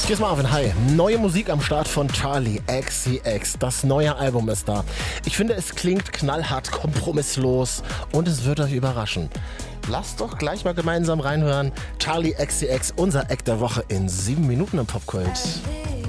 Hier ist Marvin, hi. Neue Musik am Start von Charli XCX. Das neue Album ist da. Ich finde, es klingt knallhart, kompromisslos und es wird euch überraschen. Lasst doch gleich mal gemeinsam reinhören. Charli XCX, unser Act der Woche in 7 Minuten im Popkult.